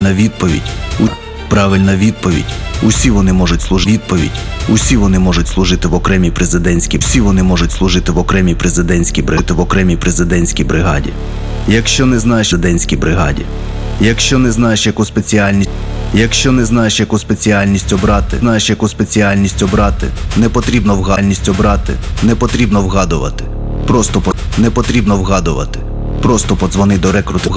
Відповідь. Правильна відповідь. Усі вони можуть служити. Відповідь. Усі вони можуть служити в окремій президентській. Всі вони можуть служити в окремій президентській бригаді. Якщо не знаєш президентській бригаді. Якщо не знаєш, яку спеціальність обрати, не потрібно вгадувати. Просто подзвони до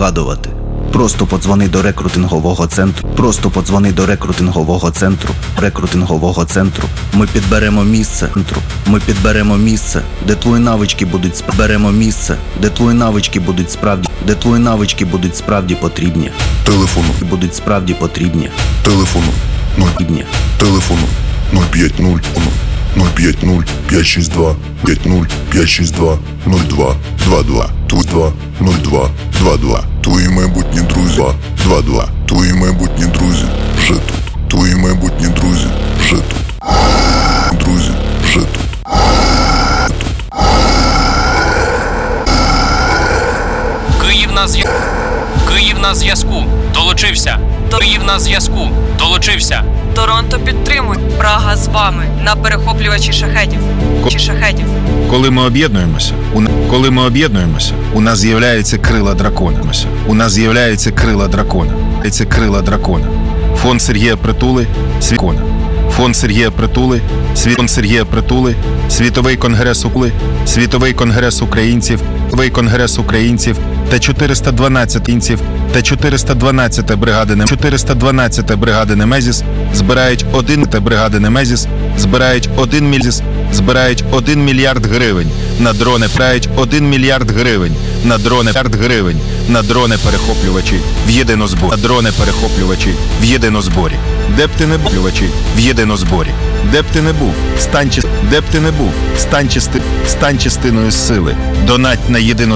рекрутингового центру. Ми підберемо місце, де твої навички будуть справді потрібні. Телефону 050 562 562 02 22 02 22. Твої майбутні друзі 22. Твої майбутні друзі вже тут. Твої майбутні друзі вже тут. Друзі вже тут. Київ на зв'язку. Долучився. Торонто підтримує. Прага з вами на перехоплювачі шахедів. Коли ми об'єднуємося, у нас з'являються крила дракона. Фонд Сергія Притули, Світовий конгрес українців та 412 бригади Немезіс збирають 1 мільярд гривень на дрони, на дрони перехоплювачі в єдинозборі. Де б ти не був, стань частиною сили. Донать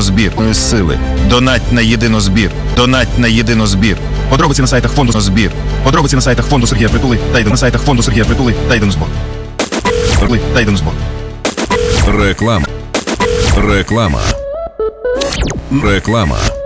на єдинозбір. Подробиці на сайтах фонду Сергія Притули та єдинозбор. Реклама.